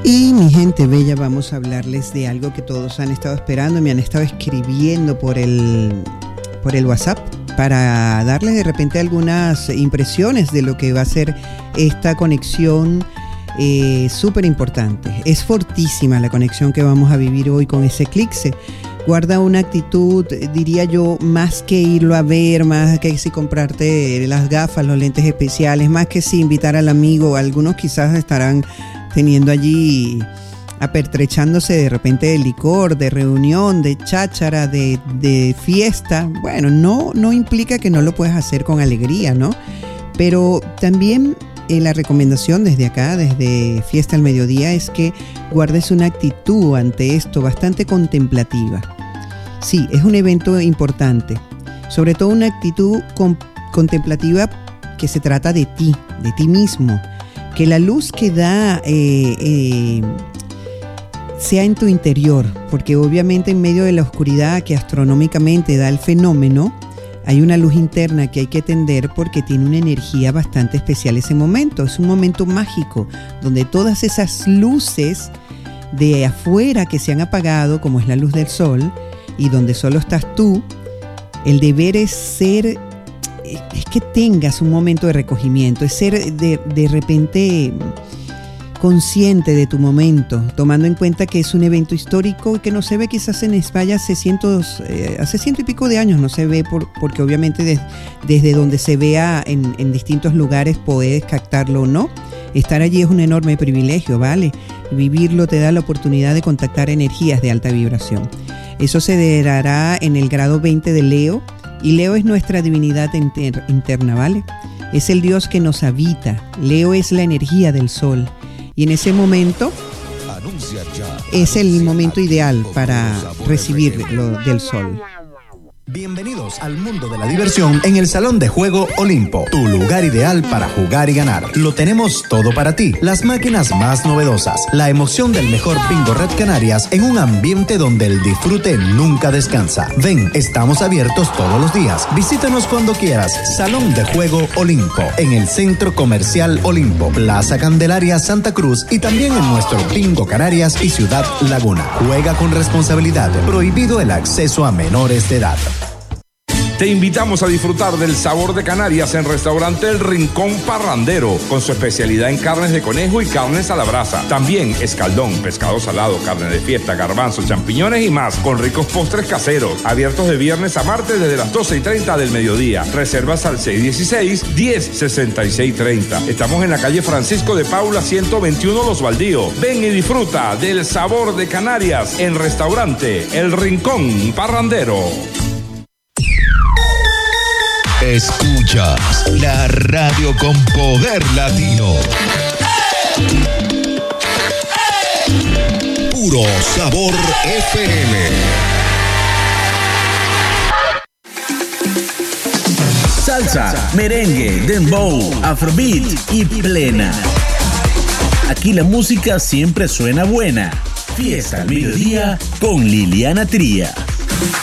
Y mi gente bella, vamos a hablarles de algo que todos han estado esperando, me han estado escribiendo por el WhatsApp para darles de repente algunas impresiones de lo que va a ser esta conexión súper importante. Es fortísima la conexión que vamos a vivir hoy con ese eclipse. Guarda una actitud, diría yo, más que irlo a ver, más que si comprarte las gafas, los lentes especiales, más que si invitar al amigo. Algunos quizás estarán teniendo allí, apertrechándose de repente de licor, de reunión, de cháchara, de fiesta. Bueno, no implica que no lo puedas hacer con alegría, ¿no? Pero también la recomendación desde acá, desde Fiesta al Mediodía, es que guardes una actitud ante esto bastante contemplativa. Sí, es un evento importante, sobre todo una actitud contemplativa que se trata de ti mismo. Que la luz que da sea en tu interior, porque obviamente en medio de la oscuridad que astronómicamente da el fenómeno, hay una luz interna que hay que tender porque tiene una energía bastante especial ese momento. Es un momento mágico donde todas esas luces de afuera que se han apagado, como es la luz del sol, y donde solo estás tú, el deber es que tengas un momento de recogimiento, es ser de repente consciente de tu momento, tomando en cuenta que es un evento histórico y que no se ve quizás en España hace ciento y pico de años, no se ve porque obviamente desde donde se vea en distintos lugares puedes captarlo o no. Estar allí es un enorme privilegio, ¿vale? Vivirlo te da la oportunidad de contactar energías de alta vibración. Eso se dará en el grado 20 de Leo, y Leo es nuestra divinidad interna, ¿vale? Es el Dios que nos habita. Leo es la energía del sol. Y en ese momento es el momento ideal para recibir lo del sol. Bienvenidos al mundo de la diversión en el Salón de Juego Olimpo, tu lugar ideal para jugar y ganar. Lo tenemos todo para ti, las máquinas más novedosas, la emoción del mejor Bingo Red Canarias en un ambiente donde el disfrute nunca descansa. Ven, estamos abiertos todos los días. Visítanos cuando quieras. Salón de Juego Olimpo, en el Centro Comercial Olimpo, Plaza Candelaria, Santa Cruz, y también en nuestro Bingo Canarias y Ciudad Laguna. Juega con responsabilidad. Prohibido el acceso a menores de edad. Te invitamos a disfrutar del sabor de Canarias en Restaurante El Rincón Parrandero, con su especialidad en carnes de conejo y carnes a la brasa. También escaldón, pescado salado, carne de fiesta, garbanzos, champiñones y más, con ricos postres caseros. Abiertos de viernes a martes desde las 12:30 del mediodía. Reservas al 616-106630. Estamos en la calle Francisco de Paula 121 Los Baldíos. Ven y disfruta del sabor de Canarias en Restaurante El Rincón Parrandero. Escuchas la radio con poder latino. Puro Sabor FM. Salsa, merengue, dembow, afrobeat y plena. Aquí la música siempre suena buena. Fiesta al Mediodía con Liliana Tría.